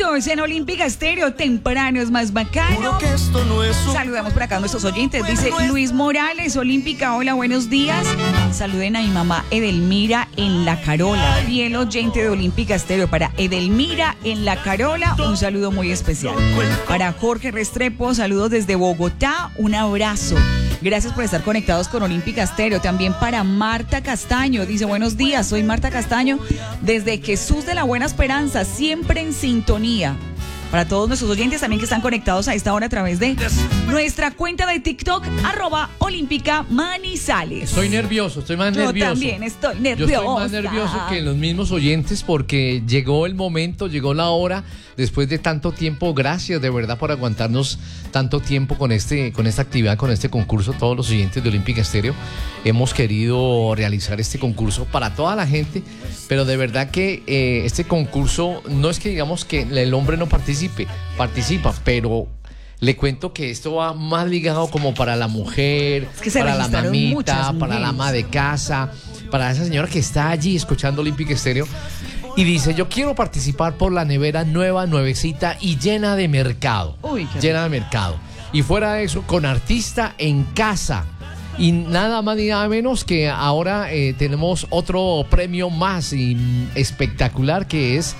Estamos en Olímpica Estéreo, temprano es más bacano. Saludamos por acá a nuestros oyentes. Dice Luis Morales, Olímpica, hola, buenos días. Saluden a mi mamá Edelmira en La Carola, fiel oyente de Olímpica Estéreo. Para Edelmira en La Carola, un saludo muy especial. Para Jorge Restrepo, saludos desde Bogotá, un abrazo. Gracias por estar conectados con Olímpica Estéreo. También para Marta Castaño, dice buenos días, soy Marta Castaño desde Jesús de la Buena Esperanza, siempre en sintonía. Para todos nuestros oyentes también que están conectados a esta hora a través de nuestra cuenta de TikTok, @Olímpica Manizales. Estoy nervioso, estoy más nervioso. Yo también estoy nervioso. Yo estoy más nervioso que los mismos oyentes porque llegó el momento, llegó la hora, después de tanto tiempo. Gracias de verdad por aguantarnos tanto tiempo con esta actividad, con este concurso. Todos los oyentes de Olímpica Estéreo hemos querido realizar este concurso para toda la gente, pero de verdad que este concurso no es que digamos que el hombre no participa, pero le cuento que esto va más ligado como para la mujer, para la mamita, para la ama de casa, para esa señora que está allí escuchando Olímpica Estéreo y dice, yo quiero participar por la nevera nuevecita y llena de mercado. Llena de mercado. Y fuera de eso, con artista en casa. Y nada más ni nada menos que ahora tenemos otro premio más espectacular que es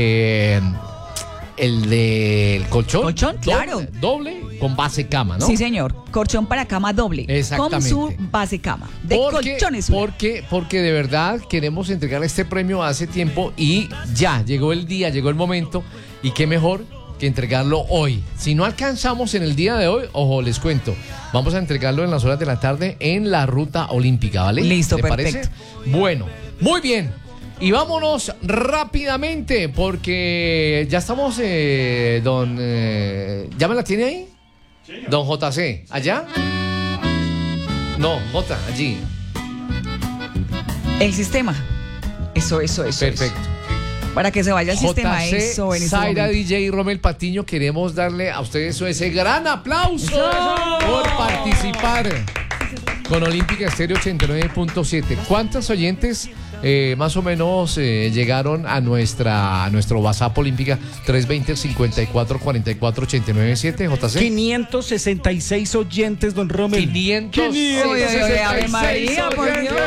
el del colchón. Colchón, claro. Doble con base cama, ¿no? Sí, señor. Colchón para cama doble. Exactamente. Con su base cama. De colchones. Porque de verdad queremos entregar este premio hace tiempo y ya llegó el día, llegó el momento. Y qué mejor que entregarlo hoy. Si no alcanzamos en el día de hoy, ojo, les cuento, vamos a entregarlo en las horas de la tarde en la ruta olímpica, ¿vale? Listo, ¿te perfecto. parece? Bueno, muy bien. Y vámonos rápidamente porque ya estamos, ¿ya me la tiene ahí? Sí. Don JC, ¿allá? No, J, allí. El sistema. Eso. Perfecto. Para que se vaya el sistema. JC, Eso, en Zaira DJ y Romel Patiño, queremos darle a ustedes ese gran aplauso por participar con Olímpica Estéreo 89.7. ¿Cuántos oyentes más o menos llegaron a nuestro WhatsApp Olímpica 320-54-44-897, JC? 566 oyentes, don Romel. 566 ¡Ave María, por Dios!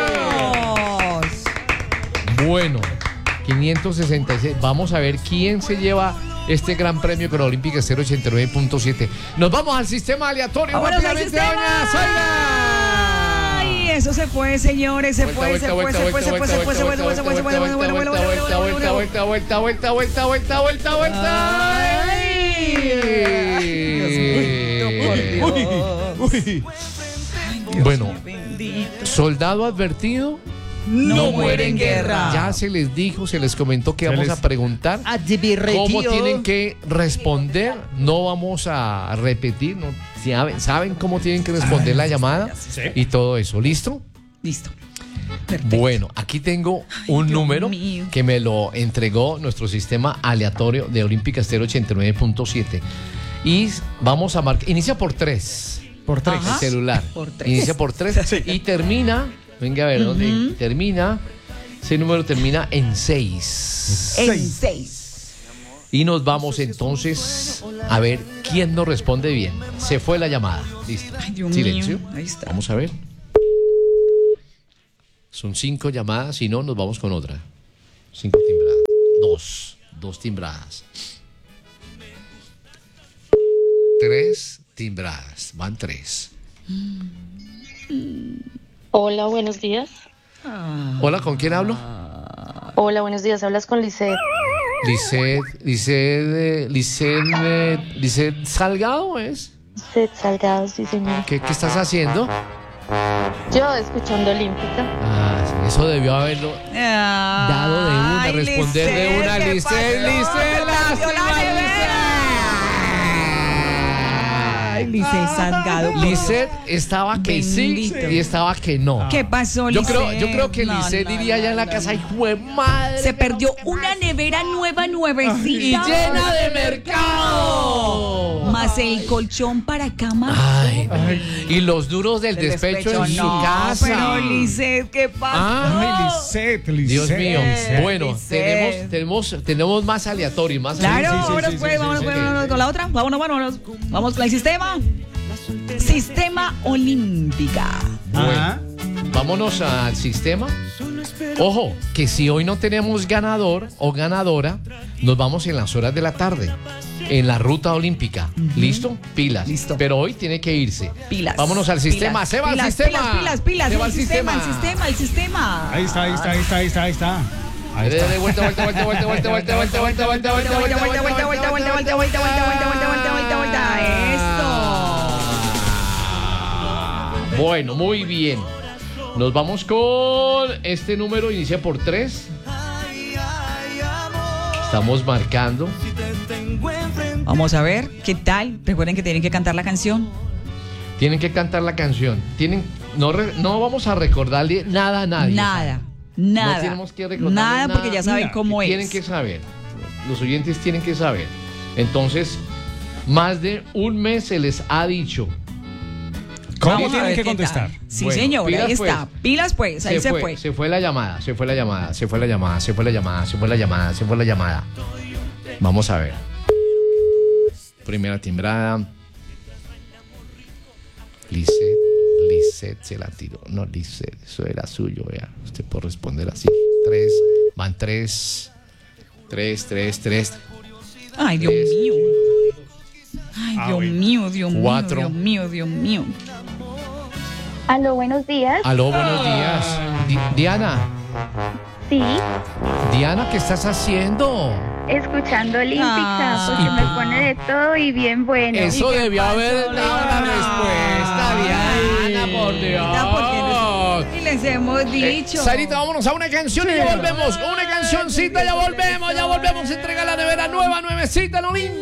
Bueno, 566. Vamos a ver quién se lleva este gran premio con Olímpica 089.7. Nos vamos al sistema aleatorio. Rápidamente, doña Zaira. Ay, eso se fue, señores. Se fue. Bueno, soldado advertido no muere en guerra. Ya se les dijo, se les comentó que vamos a preguntar cómo tienen que responder. No vamos a repetir, ¿no? ¿Saben cómo tienen que responder la llamada? ¿Sí? Y todo eso. ¿Listo? Listo. Perfecto. Bueno, aquí tengo un número que me lo entregó nuestro sistema aleatorio de Olímpica Estéreo 89.7. Y vamos a marcar. Inicia por 3. Por 3. El celular. Por 3. Inicia por 3 y termina. Venga a ver dónde termina. Ese número termina en 6. En 6. Y nos vamos entonces a ver quién nos responde bien. Se fue la llamada. Listo. Ay, Dios Silencio. mío. Ahí está. Vamos a ver. Son 5 llamadas. Si no, nos vamos con otra. 5 timbradas. 2 timbradas. 3 timbradas. Van 3. Hola, buenos días. Hola, ¿con quién hablo? Hola, buenos días. Hablas con Lisset. Lisset Salgado, ¿es? Lisset Salgado, sí, señor. ¿Qué estás haciendo? Yo escuchando Olímpica. Ah, sí, eso debió haberlo dado de una, responder de una. Lisset, Lisset Salgado. Lisset estaba que sí y estaba que no. ¿Qué pasó, Lisset? Yo creo que Lisset diría allá en la casa, ¡hijo de madre! Se perdió una nevera nuevecita y llena de mercado. más el colchón para cama. Ay, y los duros del despecho en su no, casa. Pero Lisset, ¿qué pasa? Ay, Lisset. Dios mío. Lisset. Bueno, Lisset. tenemos más aleatorio, más Claro, sí, vámonos sí, pues, sí, vámonos sí, pues, sí. vámonos con la otra. Vámonos. Vamos con el sistema. Sistema Olímpica. Ajá. Vámonos al sistema. Ojo, que si hoy no tenemos ganador o ganadora, nos vamos en las horas de la tarde, en la ruta olímpica. ¿Listo? Pilas. Listo. Pero hoy tiene que irse. Pilas. Vámonos al sistema. Pilas, Se va al pilas, sistema. Pilas. Se va al El sistema. Ahí está. De vuelta. Esto. Bueno, muy bien. Nos vamos con este número, inicia por 3. Estamos marcando. Vamos a ver qué tal. Recuerden que tienen que cantar la canción. Tienen que cantar la canción. No vamos a recordarle nada a nadie. Nada. No tenemos que recordarle Nada porque ya saben nada. cómo es. Tienen que saber. Los oyentes tienen que saber. Entonces, más de un mes se les ha dicho. ¿Cómo Vamos a tienen ver que qué contestar? tal. Sí, Bueno, señor, pilas, ahí pues. está. Pilas, pues, ahí se fue. Se fue la llamada. Vamos a ver. Primera timbrada. Lisset se la tiró. No, Lisset, eso era suyo, vea. Usted puede responder así. 3, van 3. Ay, Dios Tres. mío. Ay, Dios mío. 4. Dios mío. Aló, buenos días. Aló, buenos días. Diana, Sí, ¿qué estás haciendo? escuchando Olímpica, porque me pone de todo y bien bueno. Eso debió haber pasó, dado la Diana? respuesta, Diana, por Dios. Y les hemos dicho. Sarita, vámonos a una canción y ya volvemos. Una cancioncita, ya volvemos. Entrega la nevera nueva, nuevecita, no